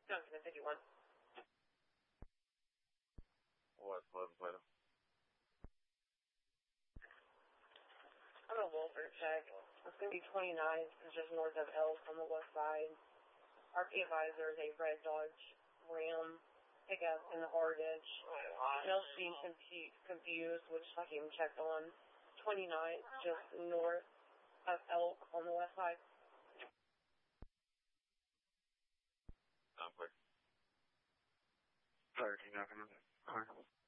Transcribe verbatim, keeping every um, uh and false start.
Duncan at fifty-one. What's eleven Plato? I'm a Wolford check. It's going to be twenty-nine. It's just north of Elk on the west side. R P advisor is a red Dodge Ram pickup in the hard ditch. Mel's being confu- confused, which I can check on. twenty-nine, just north of Elk on the west side. Not quick. Sorry, can you knock him? Alright.